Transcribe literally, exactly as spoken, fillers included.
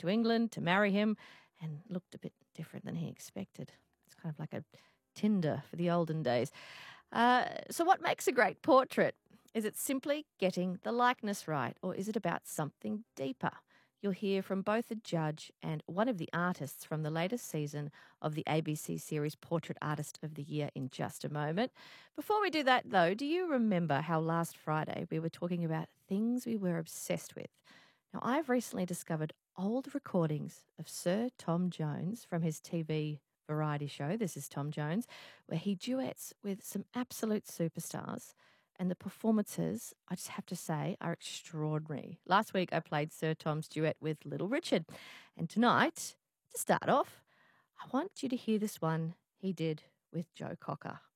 to England to marry him and looked a bit different than he expected. It's kind of like a Tinder for the olden days. Uh, so what makes a great portrait? Is it simply getting the likeness right, or is it about something deeper? You'll hear from both a judge and one of the artists from the latest season of the A B C series Portrait Artist of the Year in just a moment. Before we do that, though, do you remember how last Friday we were talking about things we were obsessed with? Now, I've recently discovered old recordings of Sir Tom Jones from his T V variety show, This Is Tom Jones, where he duets with some absolute superstars. And the performances, I just have to say, are extraordinary. Last week I played Sir Tom's duet with Little Richard. And tonight, to start off, I want you to hear this one he did with Joe Cocker.